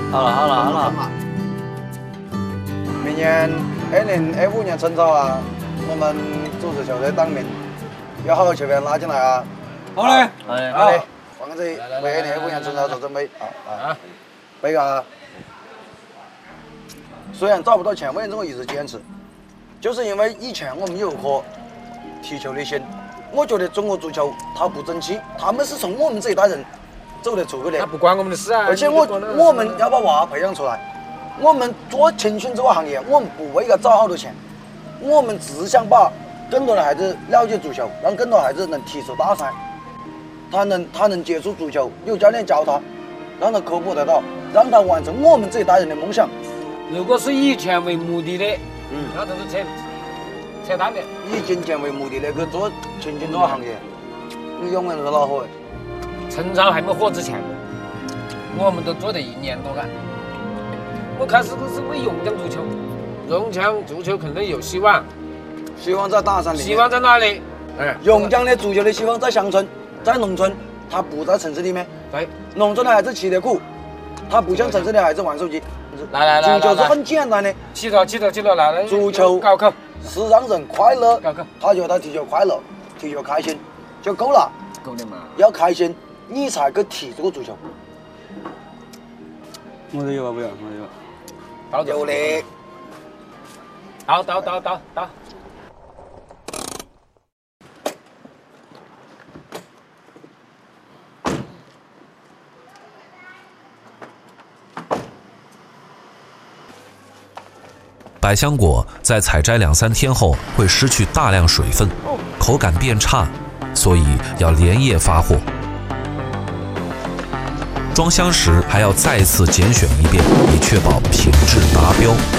好了。明年2025年春草啊，我们组织球队党名要好好球员拉进来啊。 好嘞， 好嘞，放在这里为2025年春草做准备啊！背个啊！虽然找不到前卫，我一直坚持，就是因为以前我们有颗踢球的心。我觉得中国足球它不争气，他们是从我们这一代人走得出去的。 那不关我们的事啊！ 而且我们要把娃培养出来。我们做青训这个行业，我们不为他赚好多钱，我们只想把更多的孩子了解足球，让更多孩子能踢出大赛。他能接触足球，有教练教他，让他科普得到，让他完成我们这一代人的梦想。 如果是以钱为目的的，那都是扯淡的。 以金钱为目的的去做青训这个行业，你永远都是恼火的。 陈超还没火之前，我们都做得1年多了。我开始是为榕江足球，榕江足球肯定有希望， 希望在大山里面。 希望在哪里？ 榕江的足球的希望在乡村，在农村，它不在城市里面。 对， 农村的孩子吃得苦，他不像城市的孩子玩手机。 来， 足球是很简单的。 记住，来。 足球高考是让人快乐， 高考， 他觉得他踢球快乐，踢球开心就够了。 够了嘛？ 要开心，你才去踢这个足球。 我这有吧？不要，我这有。 有嘞。 到。 百香果在采摘2-3天后会失去大量水分，口感变差，所以要连夜发货。装箱时还要再次拣选一遍，以确保品质达标。